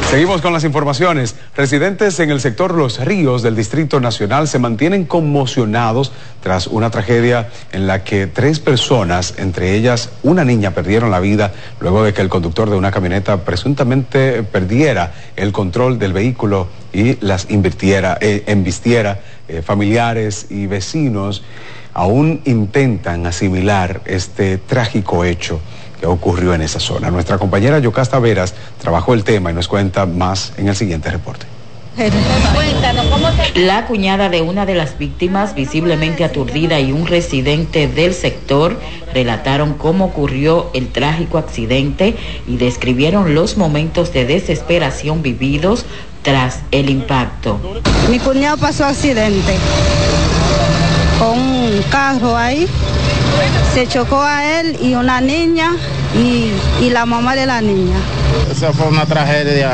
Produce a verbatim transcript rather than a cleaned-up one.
Seguimos con las informaciones. Residentes en el sector Los Ríos del Distrito Nacional se mantienen conmocionados tras una tragedia en la que tres personas, entre ellas una niña, perdieron la vida luego de que el conductor de una camioneta presuntamente perdiera el control del vehículo y las invirtiera, eh, embistiera. Eh, familiares y vecinos aún intentan asimilar este trágico hecho que ocurrió en esa zona. Nuestra compañera Yocasta Veras trabajó el tema y nos cuenta más en el siguiente reporte. La cuñada de una de las víctimas, visiblemente aturdida, y un residente del sector relataron cómo ocurrió el trágico accidente y describieron los momentos de desesperación vividos tras el impacto. Mi cuñado pasó accidente con un carro ahí, se chocó a él y una niña y, y la mamá de la niña. Esa fue una tragedia